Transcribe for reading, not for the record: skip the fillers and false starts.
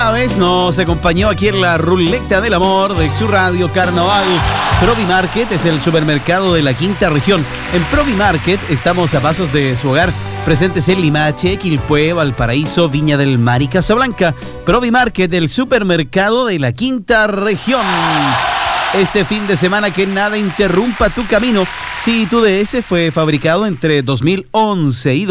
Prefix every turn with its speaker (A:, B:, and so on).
A: primera vez nos acompañó aquí en la ruleta del amor de su radio Carnaval. Provi Market es el supermercado de la quinta región. En Provi Market estamos a pasos de su hogar, presentes en Limache, Quilpué, Valparaíso, Viña del Mar y Casablanca. Provi Market, el supermercado de la quinta región. Este fin de semana que nada interrumpa tu camino. Si tu DS fue fabricado entre 2011 y